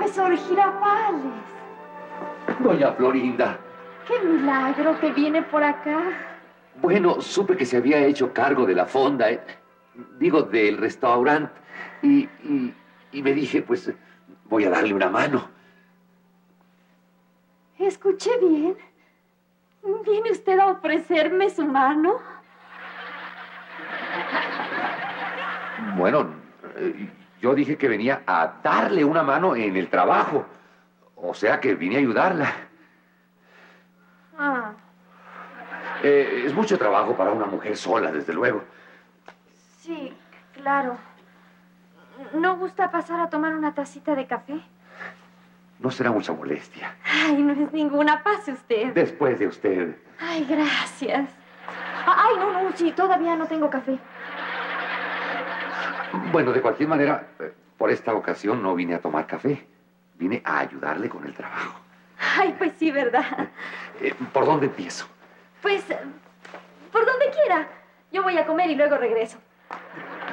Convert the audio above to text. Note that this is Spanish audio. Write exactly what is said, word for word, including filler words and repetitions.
profesor Girafales. Doña Florinda. ¡Qué milagro que viene por acá! Bueno, supe que se había hecho cargo de la fonda, eh, digo, del restaurante, y, y, y me dije, pues, voy a darle una mano. ¿Escuché bien? ¿Viene usted a ofrecerme su mano? Bueno, eh, yo dije que venía a darle una mano en el trabajo. O sea que vine a ayudarla. Ah. Eh, es mucho trabajo para una mujer sola, desde luego. Sí, claro. ¿No gusta pasar a tomar una tacita de café? No será mucha molestia. Ay, no es ninguna. Pase usted. Después de usted. Ay, gracias. Ay, no, no, sí, todavía no tengo café. Bueno, de cualquier manera, eh, por esta ocasión no vine a tomar café. Vine a ayudarle con el trabajo. Ay, pues sí, ¿verdad? Eh, ¿Por dónde empiezo? Pues, por donde quiera. Yo voy a comer y luego regreso.